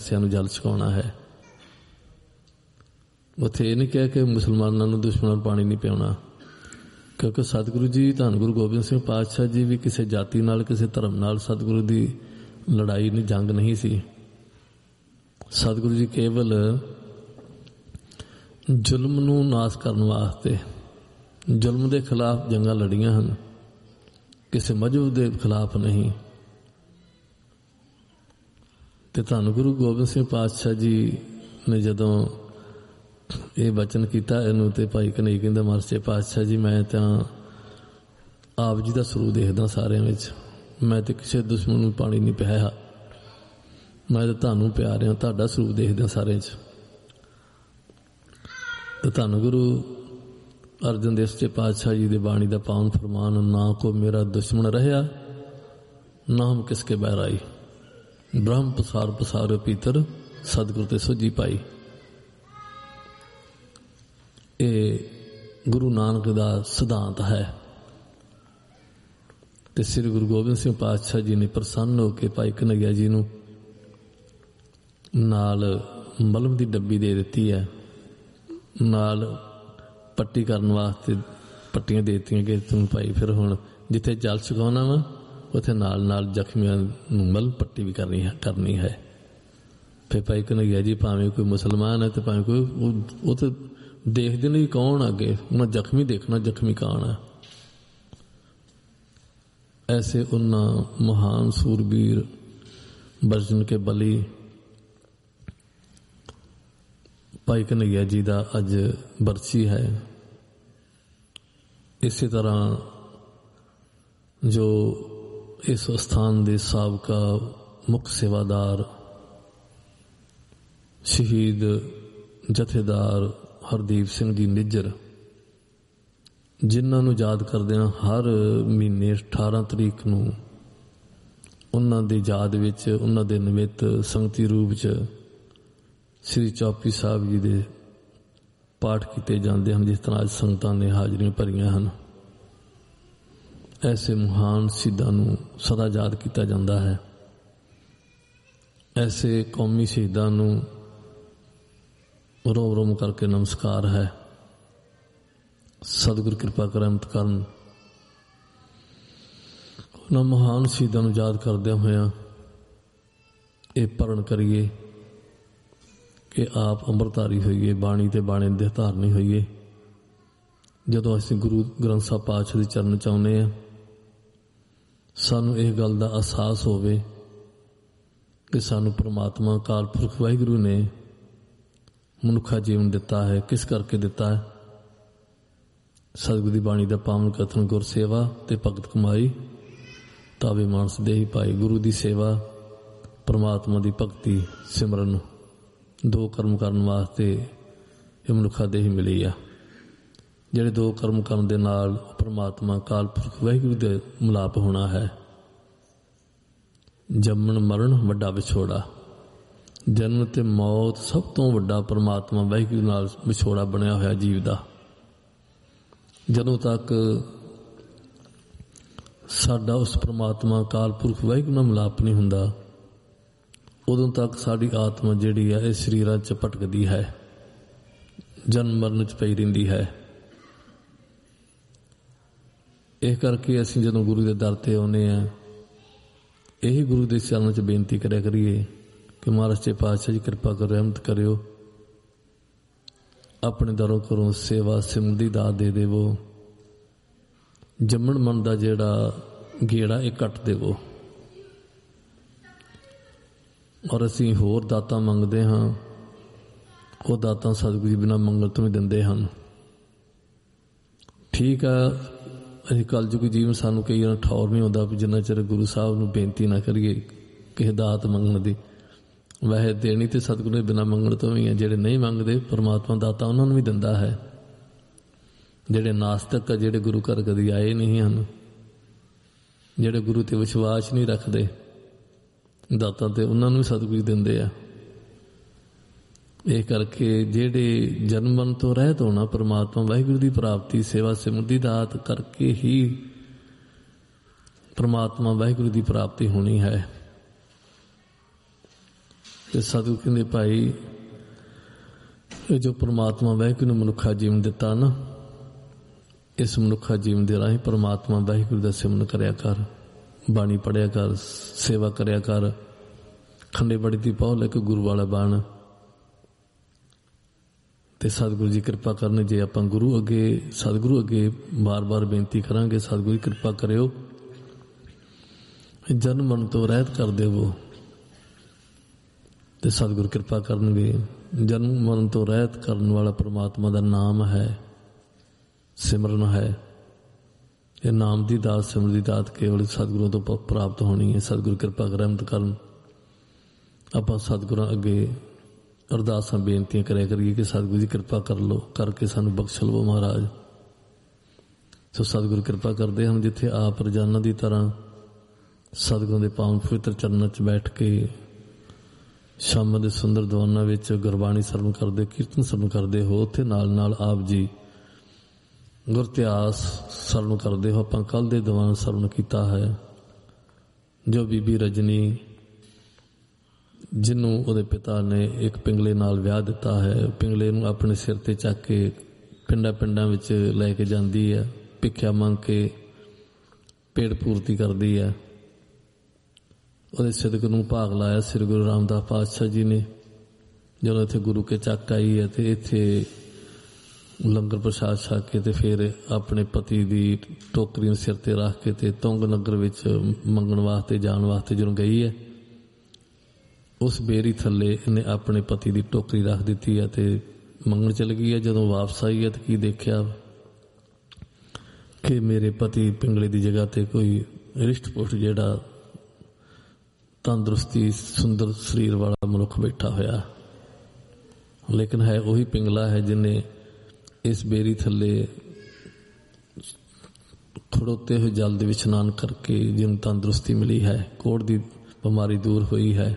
ਨੂੰ ਜਲ ਛਕਾਉਣਾ ਹੈ। ਉੱਥੇ ਇਹ ਨਹੀਂ ਕਿਹਾ ਕਿ ਮੁਸਲਮਾਨਾਂ ਨੂੰ ਦੁਸ਼ਮਣਾਂ ਨੂੰ ਪਾਣੀ ਨਹੀਂ ਪਿਆਉਣਾ, ਕਿਉਂਕਿ ਸਤਿਗੁਰੂ ਜੀ ਧੰਨ ਗੁਰੂ ਗੋਬਿੰਦ ਸਿੰਘ ਪਾਤਸ਼ਾਹ ਜੀ ਵੀ ਕਿਸੇ ਜਾਤੀ ਨਾਲ, ਕਿਸੇ ਧਰਮ ਨਾਲ ਸਤਿਗੁਰੂ ਦੀ ਲੜਾਈ ਨਹੀਂ, ਜੰਗ ਨਹੀਂ ਸੀ। ਸਤਿਗੁਰੂ ਜੀ ਕੇਵਲ ਜ਼ੁਲਮ ਨੂੰ ਨਾਸ਼ ਕਰਨ ਵਾਸਤੇ, ਜ਼ੁਲਮ ਦੇ ਖਿਲਾਫ ਜੰਗਾਂ ਲੜੀਆਂ ਹਨ, ਕਿਸੇ ਮਜ਼ਹਬ ਦੇ ਖਿਲਾਫ ਨਹੀਂ। ਤੇ ਧੰਨ ਗੁਰੂ ਗੋਬਿੰਦ ਸਿੰਘ ਪਾਤਸ਼ਾਹ ਜੀ ਨੇ ਜਦੋਂ ਇਹ ਵਚਨ ਕੀਤਾ ਇਹਨੂੰ, ਤੇ ਭਾਈ ਕਨ੍ਹੱਈਆ ਕਹਿੰਦਾ ਮਹਾਰਾਜ ਸੱਚੇ ਪਾਤਸ਼ਾਹ ਜੀ, ਮੈਂ ਤਾਂ ਆਪ ਜੀ ਦਾ ਸਰੂਪ ਦੇਖਦਾ ਸਾਰਿਆਂ ਵਿੱਚ, ਮੈਂ ਤੇ ਕਿਸੇ ਦੁਸ਼ਮਣ ਨੂੰ ਪਾਣੀ ਨਹੀਂ ਪਿਆਇਆ, ਮੈਂ ਤਾਂ ਤੁਹਾਨੂੰ ਪਿਆ ਰਿਹਾ, ਤੁਹਾਡਾ ਸਰੂਪ ਦੇਖਦਾ ਸਾਰਿਆਂ 'ਚ। ਤੇ ਧੰਨ ਗੁਰੂ ਅਰਜਨ ਦੇਵ ਸੱਚੇ ਪਾਤਸ਼ਾਹ ਜੀ ਦੇ ਬਾਣੀ ਦਾ ਪਾਵਨ ਫਰਮਾਨ, ਨਾ ਕੋ ਮੇਰਾ ਦੁਸ਼ਮਣ ਰਹਿਆ, ਨਾ ਹਮ ਕਿਸਕੇ ਬਹਿਰ ਆਈ, ਬ੍ਰਹਮ ਪਸਾਰ ਪਸਾਰਿਓ ਪੀਤਰ, ਸਤਿਗੁਰ ਤੇ ਸੁਝੀ ਪਾਈ। ਇਹ ਗੁਰੂ ਨਾਨਕ ਦਾ ਸਿਧਾਂਤ ਹੈ। ਤੇ ਸ੍ਰੀ ਗੁਰੂ ਗੋਬਿੰਦ ਸਿੰਘ ਪਾਤਸ਼ਾਹ ਜੀ ਨੇ ਪ੍ਰਸੰਨ ਹੋ ਕੇ ਭਾਈ ਕਨ੍ਹੱਈਆ ਜੀ ਨੂੰ ਨਾਲ ਮਲਮ ਦੀ ਡੱਬੀ ਦੇ ਦਿੱਤੀ ਹੈ, ਨਾਲ ਪੱਟੀ ਕਰਨ ਵਾਸਤੇ ਪੱਟੀਆਂ ਦੇ ਦਿੱਤੀਆਂ ਕਿ ਤੂੰ ਭਾਈ ਫਿਰ ਹੁਣ ਜਿੱਥੇ ਜਲ ਛਕਾਉਣਾ ਵਾ ਉੱਥੇ ਨਾਲ ਨਾਲ ਜ਼ਖਮੀਆਂ ਨੂੰ ਮਲਮ ਪੱਟੀ ਵੀ ਕਰਨੀ ਹੈ। ਫਿਰ ਭਾਈ ਕਨ੍ਹੱਈਆ ਜੀ ਭਾਵੇਂ ਕੋਈ ਮੁਸਲਮਾਨ ਹੈ ਤੇ ਭਾਵੇਂ ਕੋਈ, ਉਹ ਤਾਂ ਦੇਖਦੇ ਨਹੀਂ ਕੌਣ ਅੱਗੇ, ਉਹਨਾਂ ਜ਼ਖਮੀ ਦੇਖਣਾ ਜ਼ਖਮੀ ਕੌਣ ਹੈ। ਐਸੇ ਉਹਨਾਂ ਮਹਾਨ ਸੂਰਬੀਰ ਬਰਜਨ ਕੇ ਬਲੀ ਭਾਈ ਕਨ੍ਹੱਈਆ ਜੀ ਦਾ ਅੱਜ ਬਰਸੀ ਹੈ। ਇਸੇ ਤਰ੍ਹਾਂ ਜੋ ਇਸ ਸਥਾਨ ਦੇ ਸਾਬਕਾ ਮੁੱਖ ਸੇਵਾਦਾਰ ਸ਼ਹੀਦ ਜਥੇਦਾਰ ਹਰਦੀਪ ਸਿੰਘ ਜੀ ਨਿੱਜਰ, ਜਿਨ੍ਹਾਂ ਨੂੰ ਯਾਦ ਕਰਦਿਆਂ ਹਰ ਮਹੀਨੇ 18 ਤਰੀਕ ਨੂੰ ਉਹਨਾਂ ਦੀ ਯਾਦ ਵਿੱਚ, ਉਹਨਾਂ ਦੇ ਨਿਮਿਤ ਸੰਗਤੀ ਰੂਪ 'ਚ ਸ੍ਰੀ ਚੌਪਈ ਸਾਹਿਬ ਜੀ ਦੇ ਪਾਠ ਕੀਤੇ ਜਾਂਦੇ ਹਨ, ਜਿਸ ਤਰ੍ਹਾਂ ਅੱਜ ਸੰਗਤਾਂ ਨੇ ਹਾਜ਼ਰੀਆਂ ਭਰੀਆਂ ਹਨ। ਐਸੇ ਮਹਾਨ ਸ਼ਹੀਦਾਂ ਨੂੰ ਸਦਾ ਯਾਦ ਕੀਤਾ ਜਾਂਦਾ ਹੈ। ਐਸੇ ਕੌਮੀ ਸ਼ਹੀਦਾਂ ਨੂੰ ਰੋਮ ਰੋਮ ਕਰਕੇ ਨਮਸਕਾਰ ਹੈ। ਸਤਿਗੁਰ ਕਿਰਪਾ ਰਹਿਮਤ ਕਰਨ। ਉਹਨਾਂ ਮਹਾਨ ਸ਼ਹੀਦਾਂ ਨੂੰ ਯਾਦ ਕਰਦਿਆਂ ਹੋਇਆਂ ਇਹ ਪਰਣ ਕਰੀਏ ਕਿ ਆਪ ਅੰਮ੍ਰਿਤਧਾਰੀ ਹੋਈਏ, ਬਾਣੀ ਤੇ ਬਾਣੇ ਦੇ ਧਾਰਨੀ ਹੋਈਏ। ਜਦੋਂ ਅਸੀਂ ਗੁਰੂ ਗ੍ਰੰਥ ਸਾਹਿਬ ਪਾਤਸ਼ਾਹ ਦੇ ਚਰਨ 'ਚ ਆਉਂਦੇ ਹਾਂ, ਸਾਨੂੰ ਇਹ ਗੱਲ ਦਾ ਅਹਿਸਾਸ ਹੋਵੇ ਕਿ ਸਾਨੂੰ ਪ੍ਰਮਾਤਮਾ ਅਕਾਲ ਪੁਰਖ ਵਾਹਿਗੁਰੂ ਨੇ ਮਨੁੱਖਾ ਜੀਵਨ ਦਿੱਤਾ ਹੈ। ਕਿਸ ਕਰਕੇ ਦਿੱਤਾ ਹੈ? ਸਤਿਗੁਰੂ ਦੀ ਬਾਣੀ ਦਾ ਪਾਵਨ ਕਥਨ, ਗੁਰ ਸੇਵਾ ਤੇ ਭਗਤ ਕਮਾਈ ਤਾਵੇ ਮਾਨਸ ਦੇਹੀ ਪਾਈ। ਗੁਰੂ ਦੀ ਸੇਵਾ, ਪ੍ਰਮਾਤਮਾ ਦੀ ਭਗਤੀ, ਸਿਮਰਨ, ਦੋ ਕਰਮ ਕਰਨ ਵਾਸਤੇ ਇਹ ਮਨੁੱਖਾ ਦੇਹੀ ਮਿਲੀ ਆ। ਜਿਹੜੇ ਦੋ ਕਰਮ ਕਰਨ ਦੇ ਨਾਲ ਪ੍ਰਮਾਤਮਾ ਅਕਾਲ ਪੁਰਖ ਵਾਹਿਗੁਰੂ ਦੇ ਮਿਲਾਪ ਹੋਣਾ ਹੈ। ਜੰਮਣ ਮਰਨ ਵੱਡਾ ਵਿਛੋੜਾ, ਜਨਮ ਤੇ ਮੌਤ ਸਭ ਤੋਂ ਵੱਡਾ ਪ੍ਰਮਾਤਮਾ ਵਾਹਿਗੁਰੂ ਨਾਲ ਵਿਛੋੜਾ ਬਣਿਆ ਹੋਇਆ ਜੀਵ ਦਾ। ਜਦੋਂ ਤੱਕ ਸਾਡਾ ਉਸ ਪ੍ਰਮਾਤਮਾ ਅਕਾਲ ਪੁਰਖ ਵਾਹਿਗੁਰੂ ਨਾਲ ਮਿਲਾਪ ਨਹੀਂ ਹੁੰਦਾ, ਉਦੋਂ ਤੱਕ ਸਾਡੀ ਆਤਮਾ ਜਿਹੜੀ ਹੈ ਇਹ ਸਰੀਰਾਂ 'ਚ ਭਟਕਦੀ ਹੈ, ਜਨਮ ਮਰਨ 'ਚ ਪਈ ਰਹਿੰਦੀ ਹੈ। ਇਹ ਕਰਕੇ ਅਸੀਂ ਜਦੋਂ ਗੁਰੂ ਦੇ ਦਰ 'ਤੇ ਆਉਂਦੇ ਹਾਂ, ਇਹੀ ਗੁਰੂ ਦੇ ਚਰਨਾਂ 'ਚ ਬੇਨਤੀ ਕਰਿਆ ਕਰੀਏ ਕਿ ਮਹਾਰਾਜ ਸੱਚੇ ਪਾਤਸ਼ਾਹ ਜੀ ਕਿਰਪਾ ਕਰੋ, ਰਹਿਮਤ ਕਰਿਓ, ਆਪਣੇ ਦਰੋਂ ਕਰੋ ਸੇਵਾ ਸਿਮਰਨ ਦੀ ਦਾਤ ਦੇ ਦੇਵੋ। ਜੰਮਣ ਮਨ ਦਾ ਜਿਹੜਾ ਗੇੜਾ ਇਹ ਕੱਟ ਦੇਵੋ। ਔਰ ਅਸੀਂ ਹੋਰ ਦਾਤਾਂ ਮੰਗਦੇ ਹਾਂ, ਉਹ ਦਾਤਾਂ ਸਤਿਗੁਰੂ ਜੀ ਬਿਨਾਂ ਮੰਗਲ ਤੋਂ ਵੀ ਦਿੰਦੇ ਹਨ। ਠੀਕ ਆ, ਅਸੀਂ ਕਲਯੁਗੀ ਜੀਵਨ ਸਾਨੂੰ ਕਈ ਵਾਰ ਠੌਰ ਨਹੀਂ ਆਉਂਦਾ ਵੀ ਜਿੰਨਾ ਚਿਰ ਗੁਰੂ ਸਾਹਿਬ ਨੂੰ ਬੇਨਤੀ ਨਾ ਕਰੀਏ ਕਿਸੇ ਦਾਤ ਮੰਗਣ ਦੀ। ਵੈਸੇ ਦੇਣੀ ਤੇ ਸਤਿਗੁਰੂ ਨੇ ਬਿਨਾਂ ਮੰਗਣ ਤੋਂ ਵੀ ਹੈ। ਜਿਹੜੇ ਨਹੀਂ ਮੰਗਦੇ ਪਰਮਾਤਮਾ ਦਾਤਾ ਉਹਨਾਂ ਨੂੰ ਵੀ ਦਿੰਦਾ ਹੈ। ਜਿਹੜੇ ਨਾਸਤਕ ਆ, ਜਿਹੜੇ ਗੁਰੂ ਘਰ ਕਦੀ ਆਏ ਨਹੀਂ ਹਨ, ਜਿਹੜੇ ਗੁਰੂ ਤੇ ਵਿਸ਼ਵਾਸ ਨਹੀਂ ਰੱਖਦੇ ਦਾਤਾ ਤੇ, ਉਹਨਾਂ ਨੂੰ ਵੀ ਸਤਿਗੁਰੂ ਦਿੰਦੇ ਆ। ਇਹ ਕਰਕੇ ਜਿਹੜੇ ਜਨਮਨ ਤੋਂ ਰਹਿਤ ਹੋਣਾ, ਪਰਮਾਤਮਾ ਵਾਹਿਗੁਰੂ ਦੀ ਪ੍ਰਾਪਤੀ ਸੇਵਾ ਸਿਮਰਨ ਦੀ ਦਾਤ ਕਰਕੇ ਹੀ ਪਰਮਾਤਮਾ ਵਾਹਿਗੁਰੂ ਦੀ ਪ੍ਰਾਪਤੀ ਹੋਣੀ ਹੈ। ਤੇ ਸਤਿਗੁਰੂ ਕਹਿੰਦੇ ਭਾਈ ਇਹ ਜੋ ਪਰਮਾਤਮਾ ਵਾਹਿਗੁਰੂ ਨੂੰ ਮਨੁੱਖਾ ਜੀਵਨ ਦਿੱਤਾ ਨਾ, ਇਸ ਮਨੁੱਖਾ ਜੀਵਨ ਦੇ ਰਾਹੀਂ ਪਰਮਾਤਮਾ ਵਾਹਿਗੁਰੂ ਦਾ ਸਿਮਰਨ ਕਰਿਆ ਕਰ, ਬਾਣੀ ਪੜ੍ਹਿਆ ਕਰ, ਸੇਵਾ ਕਰਿਆ ਕਰ, ਖੰਡੇ ਬੜੀ ਦੀ ਪਹੁ ਲੈ ਕੇ ਗੁਰੂ ਵਾਲਾ ਬਣ। ਤੇ ਸਤਿਗੁਰੂ ਜੀ ਕਿਰਪਾ ਕਰਨ। ਜੇ ਆਪਾਂ ਗੁਰੂ ਅੱਗੇ ਸਤਿਗੁਰੂ ਅੱਗੇ ਵਾਰ-ਵਾਰ ਬੇਨਤੀ ਕਰਾਂਗੇ, ਸਤਿਗੁਰੂ ਕਿਰਪਾ ਕਰਿਓ, ਜਨਮ ਮਰਨ ਤੋਂ ਰਹਿਤ ਕਰ ਦੇਵੋ, ਤੇ ਸਤਿਗੁਰੂ ਕਿਰਪਾ ਕਰਨਗੇ। ਜਨਮ ਮਰਨ ਤੋਂ ਰਹਿਤ ਕਰਨ ਵਾਲਾ ਪਰਮਾਤਮਾ ਦਾ ਨਾਮ ਹੈ, ਸਿਮਰਨ ਹੈ। ਇਹ ਨਾਮ ਦੀ ਦਾਤ, ਸਿਮਰਨ ਦੀ ਦਾਤ ਕੇਵਲ ਸਤਿਗੁਰੂ ਤੋਂ ਪ੍ਰਾਪਤ ਹੋਣੀ ਹੈ। ਸਤਿਗੁਰੂ ਕਿਰਪਾ ਰਹਿਮਤ ਕਰਨ। ਆਪਾਂ ਸਤਿਗੁਰਾਂ ਅੱਗੇ ਅਰਦਾਸਾਂ ਬੇਨਤੀਆਂ ਕਰਿਆ ਕਰੀਏ ਕਿ ਸਤਿਗੁਰੂ ਜੀ ਕਿਰਪਾ ਕਰ ਲਓ, ਕਰਕੇ ਸਾਨੂੰ ਬਖਸ਼ ਲਵੋ ਮਹਾਰਾਜ। ਸੋ ਸਤਿਗੁਰੂ ਕਿਰਪਾ ਕਰਦੇ ਹਨ। ਜਿੱਥੇ ਆਪ ਰੋਜ਼ਾਨਾ ਦੀ ਤਰ੍ਹਾਂ ਸਤਿਗੁਰਾਂ ਦੇ ਪਾਵਨ ਪਵਿੱਤਰ ਚਰਨਾਂ 'ਚ ਬੈਠ ਕੇ ਸ਼ਾਮਾਂ ਦੇ ਸੁੰਦਰ ਦੀਵਾਨਾਂ ਵਿੱਚ ਗੁਰਬਾਣੀ ਸਰਵਣ ਕਰਦੇ, ਕੀਰਤਨ ਸਰਵਣ ਕਰਦੇ ਹੋ, ਉੱਥੇ ਨਾਲ ਨਾਲ ਆਪ ਜੀ ਗੁਰ ਇਤਿਹਾਸ ਸਰਵਣ ਕਰਦੇ ਹੋ। ਆਪਾਂ ਕੱਲ੍ਹ ਦੇ ਦੀਵਾਨ ਸਰਵਣ ਕੀਤਾ ਹੈ, ਜੋ ਬੀਬੀ ਰਜਨੀ ਜਿਹਨੂੰ ਉਹਦੇ ਪਿਤਾ ਨੇ ਇੱਕ ਪਿੰਗਲੇ ਨਾਲ ਵਿਆਹ ਦਿੱਤਾ ਹੈ, ਪਿੰਗਲੇ ਨੂੰ ਆਪਣੇ ਸਿਰ ਤੇ ਚੱਕ ਕੇ ਪਿੰਡਾਂ ਵਿੱਚ ਲੈ ਕੇ ਜਾਂਦੀ ਹੈ, ਭਿੱਖਿਆ ਮੰਗ ਕੇ ਪੇਟ ਪੂਰਤੀ ਕਰਦੀ ਹੈ। ਉਹਦੇ ਸਿਦਕ ਨੂੰ ਭਾਗ ਲਾਇਆ ਸ੍ਰੀ ਗੁਰੂ ਰਾਮਦਾਸ ਪਾਤਸ਼ਾਹ ਜੀ ਨੇ। ਜਦੋਂ ਇੱਥੇ ਗੁਰੂ ਕੇ ਚੱਕ ਆਈ ਹੈ ਤੇ ਇੱਥੇ ਲੰਗਰ ਪ੍ਰਸ਼ਾਦ ਛਕ ਕੇ ਤੇ ਫਿਰ ਆਪਣੇ ਪਤੀ ਦੀ ਟੋਕਰੀ ਨੂੰ ਸਿਰ ਤੇ ਰੱਖ ਕੇ ਤੇ ਤੁੰਗ ਨਗਰ ਵਿੱਚ ਮੰਗਣ ਵਾਸਤੇ ਜਾਣ ਵਾਸਤੇ ਜਦੋਂ ਗਈ ਹੈ, ਉਸ ਬੇਰੀ ਥੱਲੇ ਇਹਨੇ ਆਪਣੇ ਪਤੀ ਦੀ ਟੋਕਰੀ ਰੱਖ ਦਿੱਤੀ ਹੈ ਤੇ ਮੰਗਣ ਚਲ ਗਈ ਹੈ। ਜਦੋਂ ਵਾਪਸ ਆਈ ਹੈ ਤਾਂ ਕੀ ਦੇਖਿਆ ਕਿ ਮੇਰੇ ਪਤੀ ਪਿੰਗਲੇ ਦੀ ਜਗ੍ਹਾ ਤੇ ਕੋਈ ਰਿਸ਼ਟ ਪੁਸ਼ਟ ਜਿਹੜਾ ਤੰਦਰੁਸਤੀ ਸੁੰਦਰ ਸਰੀਰ ਵਾਲਾ ਮਨੁੱਖ ਬੈਠਾ ਹੋਇਆ, ਲੇਕਿਨ ਹੈ ਉਹੀ ਪਿੰਗਲਾ ਹੈ ਜਿਹਨੇ ਇਸ ਬੇਰੀ ਥੱਲੇ ਖੜੋਤੇ ਹੋਏ ਜਲ ਦੇ ਵਿੱਚ ਇਸ਼ਨਾਨ ਕਰਕੇ ਜਿਹਨੂੰ ਤੰਦਰੁਸਤੀ ਮਿਲੀ ਹੈ, ਕੋੜ ਦੀ ਬਿਮਾਰੀ ਦੂਰ ਹੋਈ ਹੈ।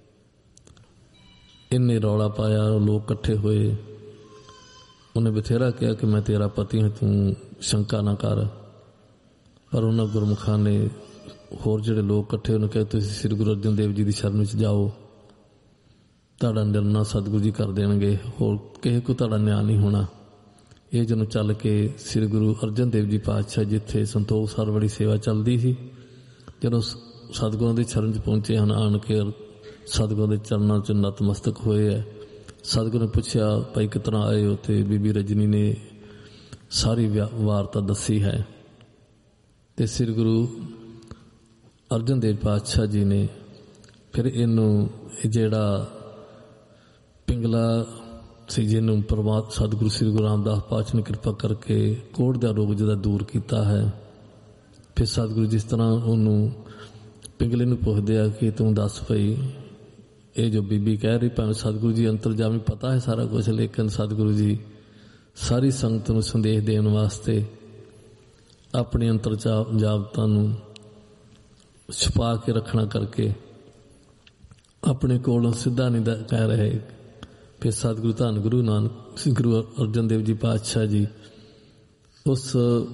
ਇੰਨੇ ਰੌਲਾ ਪਾਇਆ, ਲੋਕ ਇਕੱਠੇ ਹੋਏ। ਉਹਨੇ ਬਥੇਰਾ ਕਿਹਾ ਕਿ ਮੈਂ ਤੇਰਾ ਪਤੀ ਹਾਂ, ਤੂੰ ਸ਼ੰਕਾ ਨਾ ਕਰ। ਪਰ ਉਹਨਾਂ ਗੁਰਮੁਖਾਂ ਨੇ, ਹੋਰ ਜਿਹੜੇ ਲੋਕ ਇਕੱਠੇ, ਉਹਨੂੰ ਕਿਹਾ ਤੁਸੀਂ ਸ੍ਰੀ ਗੁਰੂ ਅਰਜਨ ਦੇਵ ਜੀ ਦੀ ਸ਼ਰਨ ਵਿੱਚ ਜਾਓ, ਤੁਹਾਡਾ ਨਿਰਣਾ ਸਤਿਗੁਰੂ ਜੀ ਕਰ ਦੇਣਗੇ, ਹੋਰ ਕਿਸੇ ਕੋ ਤੁਹਾਡਾ ਨਿਆਂ ਨਹੀਂ ਹੋਣਾ। ਇਹ ਜਦੋਂ ਚੱਲ ਕੇ ਸ੍ਰੀ ਗੁਰੂ ਅਰਜਨ ਦੇਵ ਜੀ ਪਾਤਸ਼ਾਹ ਜਿੱਥੇ ਸੰਤੋਖ ਸਰ ਬੜੀ ਸੇਵਾ ਚੱਲਦੀ ਸੀ, ਜਦੋਂ ਸਤਿਗੁਰਾਂ ਦੇ ਚਰਨ 'ਚ ਪਹੁੰਚੇ ਹਨ, ਆਣ ਕੇ ਸਤਿਗੁਰਾਂ ਦੇ ਚਰਨਾਂ 'ਚ ਨਤਮਸਤਕ ਹੋਏ ਹੈ। ਸਤਿਗੁਰੂ ਨੇ ਪੁੱਛਿਆ ਭਾਈ ਕਿਸ ਤਰ੍ਹਾਂ ਆਏ ਹੋ, ਤੇ ਬੀਬੀ ਰਜਨੀ ਨੇ ਸਾਰੀ ਵਾਰਤਾ ਦੱਸੀ ਹੈ। ਤੇ ਸ੍ਰੀ ਗੁਰੂ ਅਰਜਨ ਦੇਵ ਪਾਤਸ਼ਾਹ ਜੀ ਨੇ ਫਿਰ ਇਹਨੂੰ, ਜਿਹੜਾ ਪਿੰਗਲਾ ਸੀ ਜਿਹਨੂੰ ਸਤਿਗੁਰੂ ਸ੍ਰੀ ਗੁਰੂ ਰਾਮਦਾਸ ਪਾਤਸ਼ਾਹ ਨੇ ਕਿਰਪਾ ਕਰਕੇ ਕੋੜ ਦਾ ਰੋਗ ਜਿਹਦਾ ਦੂਰ ਕੀਤਾ ਹੈ, ਫਿਰ ਸਤਿਗੁਰੂ ਜਿਸ ਤਰ੍ਹਾਂ ਉਹਨੂੰ ਪਿੰਗਲੇ ਨੂੰ ਪੁੱਛਦੇ ਆ ਕਿ ਤੂੰ ਦੱਸ ਪਈ ਇਹ ਜੋ ਬੀਬੀ ਕਹਿ ਰਹੀ, ਭਾਵੇਂ ਸਤਿਗੁਰੂ ਜੀ ਅੰਤਰਜਾਮੀ ਪਤਾ ਹੈ ਸਾਰਾ ਕੁਛ, ਲੇਕਿਨ ਸਤਿਗੁਰੂ ਜੀ ਸਾਰੀ ਸੰਗਤ ਨੂੰ ਸੰਦੇਸ਼ ਦੇਣ ਵਾਸਤੇ ਆਪਣੇ ਅੰਤਰਜਾਮਤਾ ਨੂੰ ਛੁਪਾ ਕੇ ਰੱਖਣਾ ਕਰਕੇ ਆਪਣੇ ਕੋਲੋਂ ਸਿੱਧਾ ਨਹੀਂ ਕਹਿ ਰਹੇ। ਫਿਰ ਸਤਿਗੁਰੂ ਧੰਨ ਗੁਰੂ ਨਾਨਕ ਗੁਰੂ ਅਰਜਨ ਦੇਵ ਜੀ ਪਾਤਸ਼ਾਹ ਜੀ ਉਸ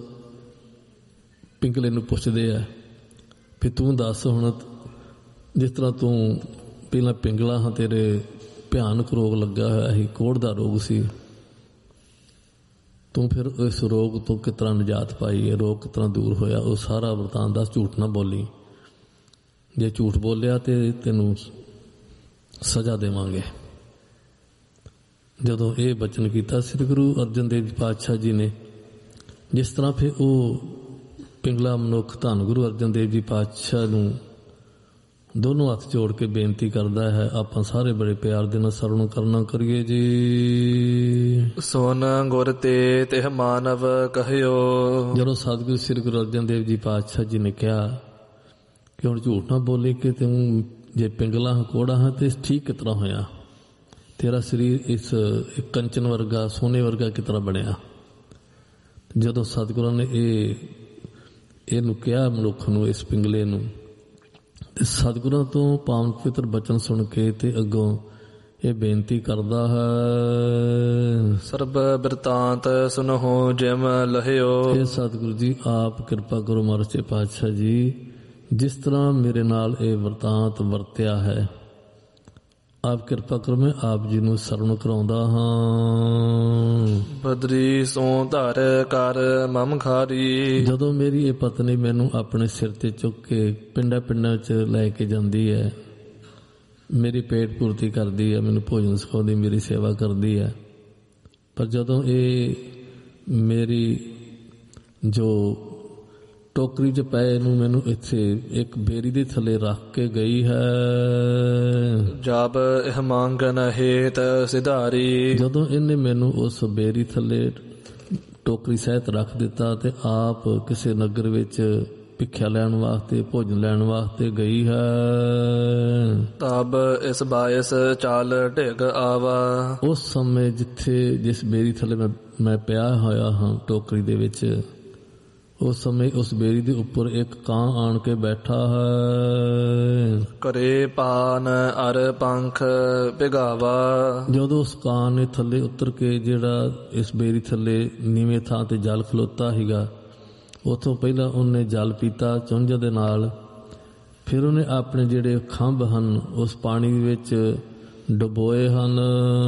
ਪਿੰਗਲੇ ਨੂੰ ਪੁੱਛਦੇ ਆ ਵੀ ਤੂੰ ਦੱਸ, ਹੁਣ ਜਿਸ ਤਰ੍ਹਾਂ ਤੂੰ ਪਹਿਲਾਂ ਪਿੰਗਲਾ ਹਾਂ, ਤੇਰੇ ਭਿਆਨਕ ਰੋਗ ਲੱਗਾ ਹੋਇਆ ਸੀ, ਕੋੜ ਦਾ ਰੋਗ ਸੀ, ਤੂੰ ਫਿਰ ਇਸ ਰੋਗ ਤੋਂ ਕਿਸ ਤਰ੍ਹਾਂ ਨਿਜਾਤ ਪਾਈ ਹੈ, ਰੋਗ ਕਿਸ ਤਰ੍ਹਾਂ ਦੂਰ ਹੋਇਆ, ਉਹ ਸਾਰਾ ਵਰਤਾਨ ਦੱਸ, ਝੂਠ ਨਾ ਬੋਲੀ। ਜੇ ਝੂਠ ਬੋਲਿਆ ਤੇ ਤੈਨੂੰ ਸਜ਼ਾ ਦੇਵਾਂਗੇ। ਜਦੋਂ ਇਹ ਬਚਨ ਕੀਤਾ ਸ੍ਰੀ ਗੁਰੂ ਅਰਜਨ ਦੇਵ ਪਾਤਸ਼ਾਹ ਜੀ ਨੇ, ਜਿਸ ਤਰ੍ਹਾਂ ਫਿਰ ਉਹ ਪਿੰਗਲਾ ਮਨੁੱਖ ਧੰਨ ਗੁਰੂ ਅਰਜਨ ਦੇਵ ਜੀ ਪਾਤਸ਼ਾਹ ਨੂੰ ਦੋਨੋਂ ਹੱਥ ਜੋੜ ਕੇ ਬੇਨਤੀ ਕਰਦਾ ਹੈ, ਆਪਾਂ ਸਾਰੇ ਬੜੇ ਪਿਆਰ ਦੇ ਨਾਲ ਸਰਵਣ ਕਰਨਾ ਕਰੀਏ ਜੀ। ਸੁਨ ਗੁਰ ਤੇ ਤਿਹ ਮਾਨਵ ਕਹਿਓ। ਜਦੋਂ ਸਤਿਗੁਰੂ ਸ੍ਰੀ ਗੁਰੂ ਅਰਜਨ ਦੇਵ ਜੀ ਪਾਤਸ਼ਾਹ ਜੀ ਨੇ ਕਿਹਾ ਕਿ ਹੁਣ ਝੂਠ ਨਾ ਬੋਲੇ ਕਿ ਤੂੰ ਜੇ ਪਿੰਗਲਾ ਹਾਂ, ਕੋੜਾ ਹਾਂ, ਤੇ ਠੀਕ ਕਿਸ ਤਰ੍ਹਾਂ ਹੋਇਆ, ਤੇਰਾ ਸਰੀਰ ਇਸ ਕੰਚਨ ਵਰਗਾ, ਸੋਨੇ ਵਰਗਾ ਕਿਸ ਤਰ੍ਹਾਂ ਬਣਿਆ। ਜਦੋਂ ਸਤਿਗੁਰਾਂ ਨੇ ਇਹਨੂੰ ਕਿਹਾ ਮਨੁੱਖ ਨੂੰ, ਇਸ ਪਿੰਗਲੇ ਨੂੰ, ਤੇ ਸਤਿਗੁਰਾਂ ਤੋਂ ਪਾਵਨ ਪਵਿੱਤਰ ਬਚਨ ਸੁਣ ਕੇ ਤੇ ਅੱਗੋਂ ਇਹ ਬੇਨਤੀ ਕਰਦਾ ਹੈ, ਸਰਬ ਬਿਰਤਾਂਤ ਸੁਨਹੁ ਜਿਮ ਲਹਿਓ। ਇਹ ਸਤਿਗੁਰੂ ਜੀ ਆਪ ਕਿਰਪਾ ਕਰੋ ਮਹਾਰਾਜ ਪਾਤਸ਼ਾਹ ਜੀ, ਜਿਸ ਤਰ੍ਹਾਂ ਮੇਰੇ ਨਾਲ ਇਹ ਵਰਤਾਂਤ ਵਰਤਿਆ ਹੈ, ਆਪ ਕਿਰਪਾ ਕਰੋ, ਮੈਂ ਆਪ ਜੀ ਨੂੰ ਸਰਵਣ ਕਰਾਉਂਦਾ ਹਾਂ। ਬਦਰੀ ਸੋ ਧਰ ਕਰ ਮਮ ਖਾਰੀ। ਜਦੋਂ ਮੇਰੀ ਇਹ ਪਤਨੀ ਮੈਨੂੰ ਆਪਣੇ ਸਿਰ ਤੇ ਚੁੱਕ ਕੇ ਪਿੰਡਾਂ ਪਿੰਡਾਂ 'ਚ ਲੈ ਕੇ ਜਾਂਦੀ ਹੈ, ਮੇਰੀ ਪੇਟ ਪੂਰਤੀ ਕਰਦੀ ਹੈ, ਮੈਨੂੰ ਭੋਜਨ ਸਿਖਾਉਂਦੀ, ਮੇਰੀ ਸੇਵਾ ਕਰਦੀ ਹੈ, ਪਰ ਜਦੋਂ ਇਹ ਮੇਰੀ ਜੋ ਟੋਕਰੀ 'ਚ ਪਏ ਨੂੰ ਮੈਨੂੰ ਇੱਥੇ ਇੱਕ ਬੇਰੀ ਦੇ ਥੱਲੇ ਰੱਖ ਕੇ ਗਈ ਹੈ। ਜਬ ਇਹ ਮੰਗਨ ਹੇਤ ਸਿਧਾਰੀ। ਜਦੋਂ ਇਹਨੇ ਮੈਨੂੰ ਉਸ ਬੇਰੀ ਥੱਲੇ ਟੋਕਰੀ ਸਹਿਤ ਰੱਖ ਦਿੱਤਾ ਤੇ ਆਪ ਕਿਸੇ ਨਗਰ ਵਿੱਚ ਭਿੱਖਿਆ ਲੈਣ ਵਾਸਤੇ, ਭੋਜਨ ਲੈਣ ਵਾਸਤੇ ਗਈ ਹੈ। ਤਬ ਇਸ ਬਾਇਸ ਚਾਲ ਢਿਗ ਆਵਾ। ਉਸ ਸਮੇਂ ਜਿਸ ਬੇਰੀ ਥੱਲੇ ਮੈਂ ਪਿਆ ਹੋਇਆ ਹਾਂ ਟੋਕਰੀ ਦੇ ਵਿੱਚ, ਉਸ ਸਮੇਂ ਉਸ ਬੇਰੀ ਦੇ ਉੱਪਰ ਇੱਕ ਕਾਂ ਆਣ ਕੇ ਬੈਠਾ ਹੈ। ਕਰੇ ਪਾਨ ਅਰ ਪੰਖ ਭਿਗਾਵਾ। ਜਦੋਂ ਉਸ ਕਾਂ ਨੇ ਥੱਲੇ ਉਤਰ ਕੇ ਜਿਹੜਾ ਇਸ ਬੇਰੀ ਥੱਲੇ ਨੀਵੇਂ ਥਾਂ ਤੇ ਜਲ ਖਲੋਤਾ ਸੀਗਾ, ਉੱਥੋਂ ਪਹਿਲਾਂ ਉਹਨੇ ਜਲ ਪੀਤਾ ਚੁੰਝ ਦੇ ਨਾਲ, ਫਿਰ ਉਹਨੇ ਆਪਣੇ ਜਿਹੜੇ ਖੰਭ ਹਨ ਉਸ ਪਾਣੀ ਵਿੱਚ ਡੁਬੋਏ ਹਨ।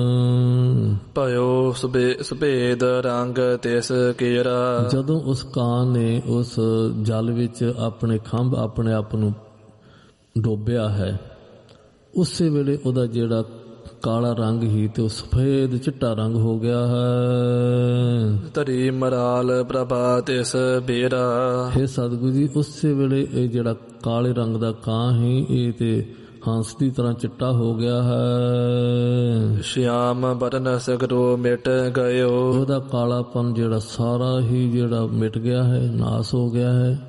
ਭਇਓ ਸਭੇਦ ਰੰਗ ਤਿਸ ਕੇਰਾ। ਜਦੋਂ ਉਸ ਕਾਂ ਨੇ ਉਸ ਜਲ ਵਿੱਚ ਆਪਣੇ ਖੰਭ ਆਪਣੇ ਆਪ ਨੂੰ ਡੋਬਿਆ ਹੈ, ਉਸੇ ਵੇਲੇ ਉਹਦਾ ਜਿਹੜਾ ਕਾਲਾ ਰੰਗ ਹੀ ਤੇ ਉਹ ਸਫੇਦ ਚਿੱਟਾ ਰੰਗ ਹੋ ਗਿਆ ਹੈ। ਧਰੀ ਮਰਾਲ ਪ੍ਰਭਾ ਤਿਸ ਬੇਰਾ। ਹੇ ਸਤਿਗੁਰੂ ਜੀ, ਉਸੇ ਵੇਲੇ ਇਹ ਜਿਹੜਾ ਕਾਲੇ ਰੰਗ ਦਾ ਕਾਂ ਹੀ ਇਹ ਤੇ ਹੰਸ ਦੀ ਤਰ੍ਹਾਂ ਚਿੱਟਾ ਹੋ ਗਿਆ ਹੈ। ਸ਼ਿਆਮ ਬਰਨ ਸਗਰੋ ਮਿਟ ਗਇਓ। ਉਹਦਾ ਕਾਲਾਪਨ ਜਿਹੜਾ ਸਾਰਾ ਹੀ ਜਿਹੜਾ ਮਿਟ ਗਿਆ ਹੈ, ਨਾਸ ਹੋ ਗਿਆ ਹੈ।